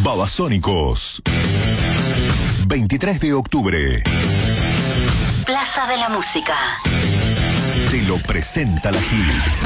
Babasónicos. 23 de octubre. Plaza de la Música. Te lo presenta la Hit.